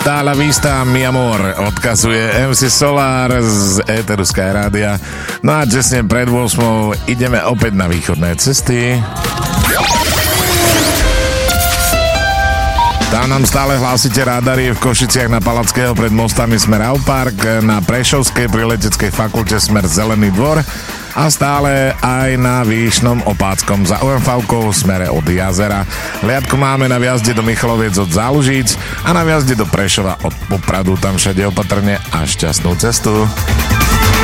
Hasta la vista, mi amor, odkazuje MC Solar z éteru Sky Rádia. No a tesne pred 8 ideme opäť na východné cesty. Tam nám stále hlásite rádarie v Košiciach na Palackého pred mostami smer Aupark, na Prešovskej pri leteckej fakulte smer Zelený dvor a stále aj na Výšnom Opáckom za OMV-kou smere od jazera. Liadku máme na viazde do Michaloviec od Zálužíc a na viazde do Prešova od Popradu. Tam všade opatrne a šťastnú cestu.